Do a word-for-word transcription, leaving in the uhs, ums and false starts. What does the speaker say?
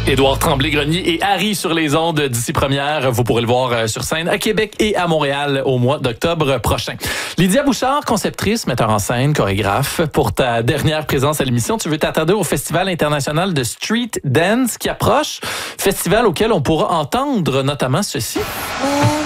Édouard Tremblay-Grenier et Harry sur les ondes d'ici première. Vous pourrez le voir sur scène à Québec et à Montréal au mois d'octobre prochain. Lydia Bouchard, conceptrice, metteur en scène, chorégraphe. Pour ta dernière présence à l'émission, tu veux t'attarder au Festival international de Street Dance qui approche. Festival auquel on pourra entendre notamment ceci.